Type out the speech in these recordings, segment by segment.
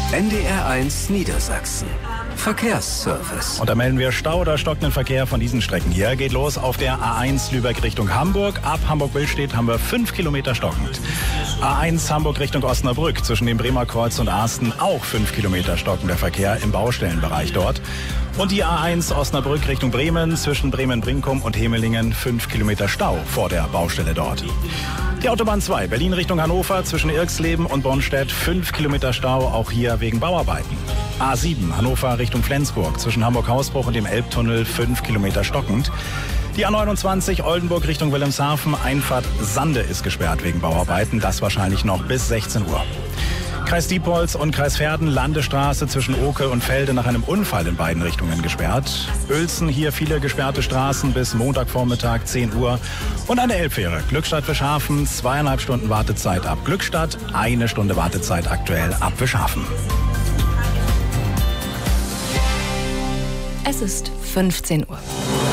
NDR1 Niedersachsen. Verkehrsservice. Und da melden wir Stau oder stockenden Verkehr von diesen Strecken hier. Geht los auf der A1 Lübeck Richtung Hamburg. Ab Hamburg-Billstedt haben wir 5 Kilometer stockend. A1 Hamburg Richtung Osnabrück zwischen dem Bremer Kreuz und Arsten auch 5 Kilometer stockender Verkehr im Baustellenbereich dort. Und die A1 Osnabrück Richtung Bremen zwischen Bremen-Brinkum und Hemelingen 5 Kilometer Stau vor der Baustelle dort. Die Autobahn 2 Berlin Richtung Hannover zwischen Irxleben und Bonstedt 5 Kilometer Stau, auch hier wegen Bauarbeiten. A7 Hannover Richtung Flensburg zwischen Hamburg-Hausbruch und dem Elbtunnel 5 Kilometer stockend. Die A29 Oldenburg Richtung Wilhelmshaven, Einfahrt Sande ist gesperrt wegen Bauarbeiten, das wahrscheinlich noch bis 16 Uhr. Kreis Diepholz und Kreis Verden, Landestraße zwischen Oke und Felde nach einem Unfall in beiden Richtungen gesperrt. Uelzen hier viele gesperrte Straßen bis Montagvormittag 10 Uhr. Und eine Elbfähre, Glückstadt-Wischhafen, 2,5 Stunden Wartezeit ab Glückstadt, 1 Stunde Wartezeit aktuell ab Wischhafen. Es ist 15 Uhr.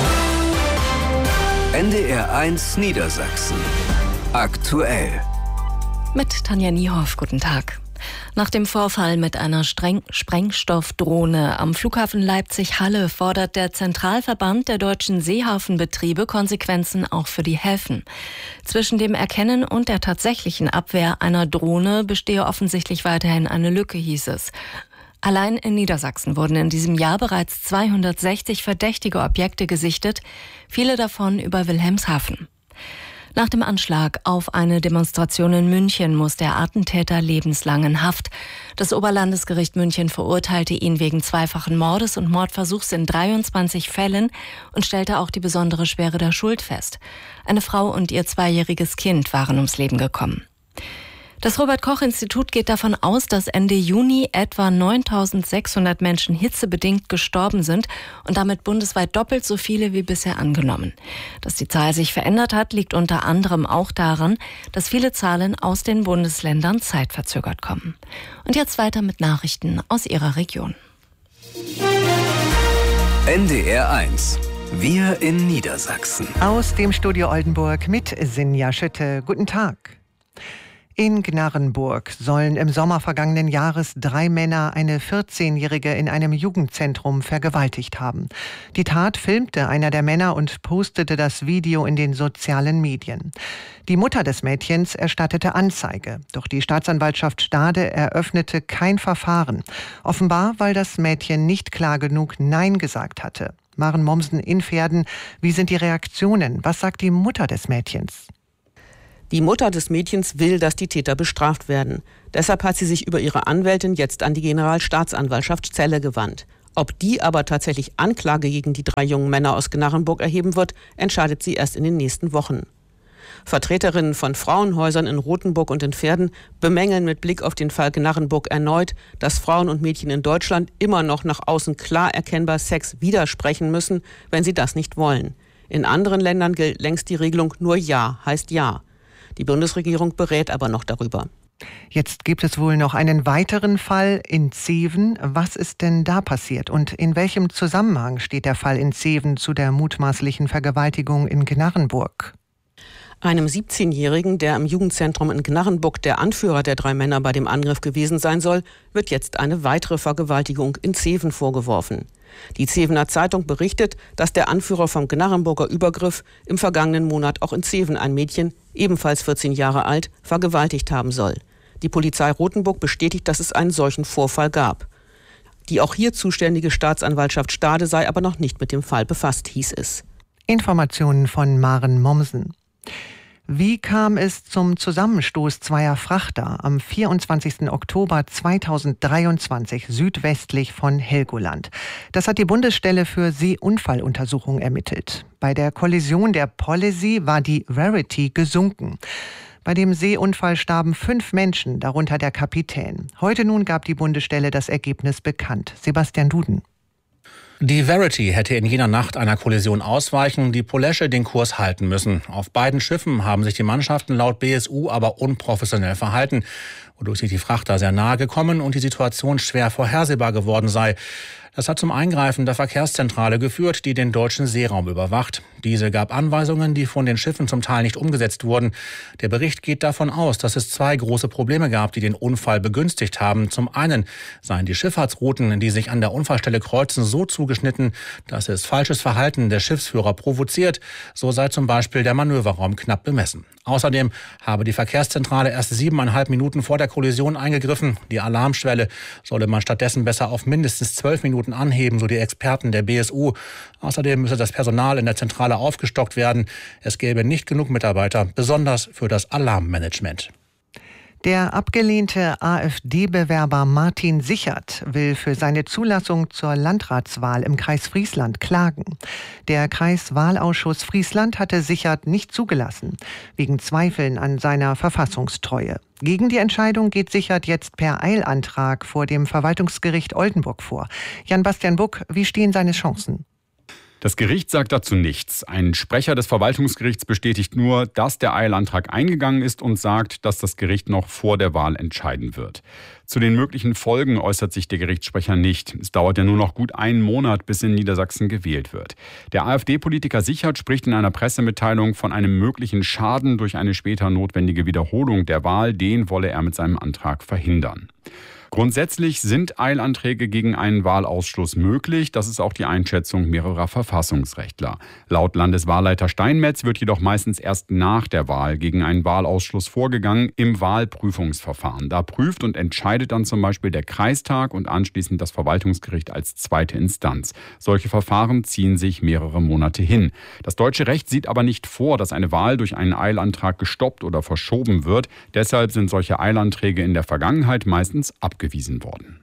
NDR1 Niedersachsen. Aktuell. Mit Tanja Niehoff, guten Tag. Nach dem Vorfall mit einer Sprengstoffdrohne am Flughafen Leipzig-Halle fordert der Zentralverband der deutschen Seehafenbetriebe Konsequenzen auch für die Häfen. Zwischen dem Erkennen und der tatsächlichen Abwehr einer Drohne bestehe offensichtlich weiterhin eine Lücke, hieß es. Allein in Niedersachsen wurden in diesem Jahr bereits 260 verdächtige Objekte gesichtet, viele davon über Wilhelmshaven. Nach dem Anschlag auf eine Demonstration in München muss der Attentäter lebenslang in Haft. Das Oberlandesgericht München verurteilte ihn wegen zweifachen Mordes und Mordversuchs in 23 Fällen und stellte auch die besondere Schwere der Schuld fest. Eine Frau und ihr 2-jähriges Kind waren ums Leben gekommen. Das Robert-Koch-Institut geht davon aus, dass Ende Juni etwa 9.600 Menschen hitzebedingt gestorben sind und damit bundesweit doppelt so viele wie bisher angenommen. Dass die Zahl sich verändert hat, liegt unter anderem auch daran, dass viele Zahlen aus den Bundesländern zeitverzögert kommen. Und jetzt weiter mit Nachrichten aus Ihrer Region. NDR1. Wir in Niedersachsen. Aus dem Studio Oldenburg mit Sinja Schütte. Guten Tag. In Gnarrenburg sollen im Sommer vergangenen Jahres 3 Männer eine 14-Jährige in einem Jugendzentrum vergewaltigt haben. Die Tat filmte einer der Männer und postete das Video in den sozialen Medien. Die Mutter des Mädchens erstattete Anzeige, doch die Staatsanwaltschaft Stade eröffnete kein Verfahren. Offenbar, weil das Mädchen nicht klar genug Nein gesagt hatte. Maren Mommsen in Verden, wie sind die Reaktionen? Was sagt die Mutter des Mädchens? Die Mutter des Mädchens will, dass die Täter bestraft werden. Deshalb hat sie sich über ihre Anwältin jetzt an die Generalstaatsanwaltschaft Celle gewandt. Ob die aber tatsächlich Anklage gegen die 3 jungen Männer aus Gnarrenburg erheben wird, entscheidet sie erst in den nächsten Wochen. Vertreterinnen von Frauenhäusern in Rothenburg und in Verden bemängeln mit Blick auf den Fall Gnarrenburg erneut, dass Frauen und Mädchen in Deutschland immer noch nach außen klar erkennbar Sex widersprechen müssen, wenn sie das nicht wollen. In anderen Ländern gilt längst die Regelung nur Ja heißt Ja. Die Bundesregierung berät aber noch darüber. Jetzt gibt es wohl noch einen weiteren Fall in Zeven. Was ist denn da passiert und in welchem Zusammenhang steht der Fall in Zeven zu der mutmaßlichen Vergewaltigung in Gnarrenburg? Einem 17-Jährigen, der im Jugendzentrum in Gnarrenburg der Anführer der 3 Männer bei dem Angriff gewesen sein soll, wird jetzt eine weitere Vergewaltigung in Zeven vorgeworfen. Die Zevener Zeitung berichtet, dass der Anführer vom Gnarrenburger Übergriff im vergangenen Monat auch in Zeven ein Mädchen, ebenfalls 14 Jahre alt, vergewaltigt haben soll. Die Polizei Rothenburg bestätigt, dass es einen solchen Vorfall gab. Die auch hier zuständige Staatsanwaltschaft Stade sei aber noch nicht mit dem Fall befasst, hieß es. Informationen von Maren Mommsen. Wie kam es zum Zusammenstoß zweier Frachter am 24. Oktober 2023 südwestlich von Helgoland? Das hat die Bundesstelle für Seeunfalluntersuchung ermittelt. Bei der Kollision der Polesee war die Rarity gesunken. Bei dem Seeunfall starben 5 Menschen, darunter der Kapitän. Heute nun gab die Bundesstelle das Ergebnis bekannt. Sebastian Duden. Die Verity hätte in jener Nacht einer Kollision ausweichen, die Polesche den Kurs halten müssen. Auf beiden Schiffen haben sich die Mannschaften laut BSU aber unprofessionell verhalten, wodurch sich die Frachter sehr nahe gekommen und die Situation schwer vorhersehbar geworden sei. Das hat zum Eingreifen der Verkehrszentrale geführt, die den deutschen Seeraum überwacht. Diese gab Anweisungen, die von den Schiffen zum Teil nicht umgesetzt wurden. Der Bericht geht davon aus, dass es zwei große Probleme gab, die den Unfall begünstigt haben. Zum einen seien die Schifffahrtsrouten, die sich an der Unfallstelle kreuzen, so zugeschnitten, dass es falsches Verhalten der Schiffsführer provoziert. So sei zum Beispiel der Manöverraum knapp bemessen. Außerdem habe die Verkehrszentrale erst 7,5 Minuten vor der Kollision eingegriffen. Die Alarmschwelle solle man stattdessen besser auf mindestens 12 Minuten anheben, so die Experten der BSU. Außerdem müsse das Personal in der Zentrale aufgestockt werden. Es gäbe nicht genug Mitarbeiter, besonders für das Alarmmanagement. Der abgelehnte AfD-Bewerber Martin Sichert will für seine Zulassung zur Landratswahl im Kreis Friesland klagen. Der Kreiswahlausschuss Friesland hatte Sichert nicht zugelassen, wegen Zweifeln an seiner Verfassungstreue. Gegen die Entscheidung geht Sichert jetzt per Eilantrag vor dem Verwaltungsgericht Oldenburg vor. Jan-Bastian Buck, wie stehen seine Chancen? Das Gericht sagt dazu nichts. Ein Sprecher des Verwaltungsgerichts bestätigt nur, dass der Eilantrag eingegangen ist und sagt, dass das Gericht noch vor der Wahl entscheiden wird. Zu den möglichen Folgen äußert sich der Gerichtssprecher nicht. Es dauert ja nur noch gut einen Monat, bis in Niedersachsen gewählt wird. Der AfD-Politiker Sichert spricht in einer Pressemitteilung von einem möglichen Schaden durch eine später notwendige Wiederholung der Wahl. Den wolle er mit seinem Antrag verhindern. Grundsätzlich sind Eilanträge gegen einen Wahlausschluss möglich. Das ist auch die Einschätzung mehrerer Verfassungsrechtler. Laut Landeswahlleiter Steinmetz wird jedoch meistens erst nach der Wahl gegen einen Wahlausschluss vorgegangen im Wahlprüfungsverfahren. Da prüft und entscheidet dann zum Beispiel der Kreistag und anschließend das Verwaltungsgericht als zweite Instanz. Solche Verfahren ziehen sich mehrere Monate hin. Das deutsche Recht sieht aber nicht vor, dass eine Wahl durch einen Eilantrag gestoppt oder verschoben wird. Deshalb sind solche Eilanträge in der Vergangenheit meistens abgewiesen worden.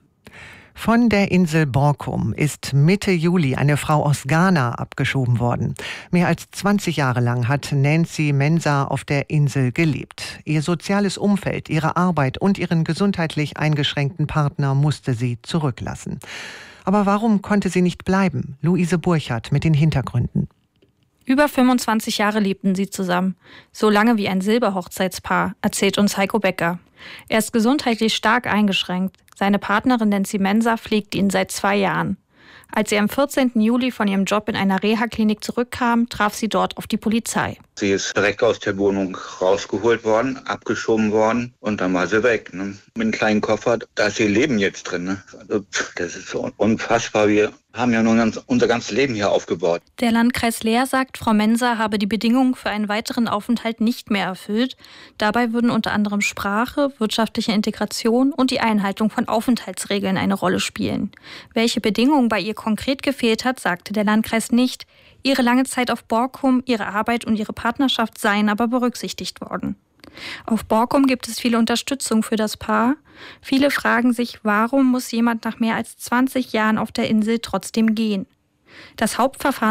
Von der Insel Borkum ist Mitte Juli eine Frau aus Ghana abgeschoben worden. Mehr als 20 Jahre lang hat Nancy Mensah auf der Insel gelebt. Ihr soziales Umfeld, ihre Arbeit und ihren gesundheitlich eingeschränkten Partner musste sie zurücklassen. Aber warum konnte sie nicht bleiben? Luise Burchardt mit den Hintergründen. Über 25 Jahre lebten sie zusammen. So lange wie ein Silberhochzeitspaar, erzählt uns Heiko Becker. Er ist gesundheitlich stark eingeschränkt. Seine Partnerin Nancy Mensah pflegt ihn seit 2 Jahren. Als sie am 14. Juli von ihrem Job in einer Reha-Klinik zurückkam, traf sie dort auf die Polizei. Sie ist direkt aus der Wohnung rausgeholt worden, abgeschoben worden und dann war sie weg. Ne? Mit einem kleinen Koffer, da ist ihr Leben jetzt drin. Ne? Also, das ist so unfassbar. Wir haben ja nun unser ganzes Leben hier aufgebaut. Der Landkreis Leer sagt, Frau Mensah habe die Bedingungen für einen weiteren Aufenthalt nicht mehr erfüllt. Dabei würden unter anderem Sprache, wirtschaftliche Integration und die Einhaltung von Aufenthaltsregeln eine Rolle spielen. Welche Bedingungen bei ihr konkret gefehlt hat, sagte der Landkreis nicht. Ihre lange Zeit auf Borkum, ihre Arbeit und ihre Partnerschaft seien aber berücksichtigt worden. Auf Borkum gibt es viele Unterstützung für das Paar. Viele fragen sich, warum muss jemand nach mehr als 20 Jahren auf der Insel trotzdem gehen? Das Hauptverfahren